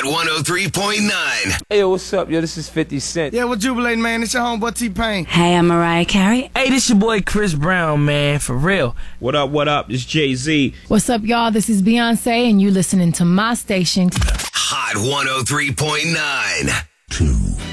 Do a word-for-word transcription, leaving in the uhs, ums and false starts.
one oh three point nine. Hey, yo, what's up, yo? This is fifty Cent. Yeah, we're jubilating, man. It's your homeboy T-Pain. Hey, I'm Mariah Carey. Hey, this your boy Chris Brown, man, for real. What up, what up? It's Jay-Z. What's up, y'all? This is Beyonce, and you listening to my station. Hot one oh three point nine. Two.